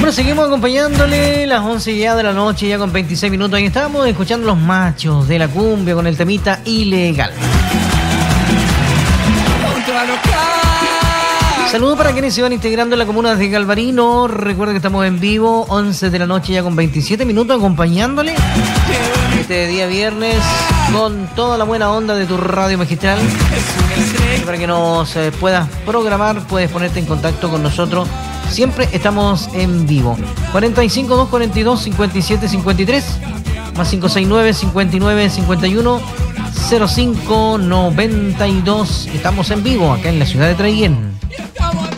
Bueno, seguimos acompañándole las 11 ya de la noche, ya con 26 minutos. Ahí estamos escuchando los machos de la cumbia con el temita Ilegal. Saludos para quienes se van integrando en la comuna de Galvarino. Recuerden que estamos en vivo, 11 de la noche ya con 27 minutos, acompañándole este día viernes con toda la buena onda de tu radio magistral. Y para que nos puedas programar, puedes ponerte en contacto con nosotros. Siempre estamos en vivo. 45 242 57 53 más 569 59 51 05 92. Estamos en vivo acá en la ciudad de Traiguén.